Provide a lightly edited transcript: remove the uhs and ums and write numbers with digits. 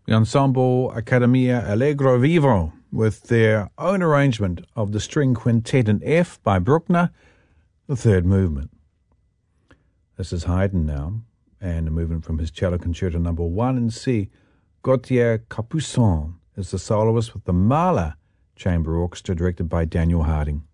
the Ensemble Accademia Allegro Vivo with their own arrangement of the string quintet in F by Bruckner, the third movement. This is Haydn now, and a movement from his Cello Concerto No. 1 in C. Gauthier Capuçon is the soloist with the Mahler Chamber Orchestra directed by Daniel Harding.